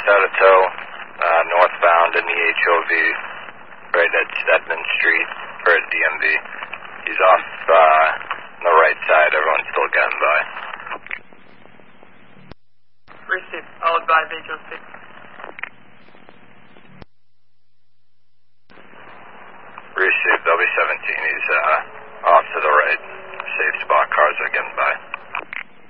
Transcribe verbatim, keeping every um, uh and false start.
out of tow, uh, northbound in the H O V, right at Stedman Street for a D M V. He's off uh, on the right side. Everyone's still getting by. Received. I'll advise H O six.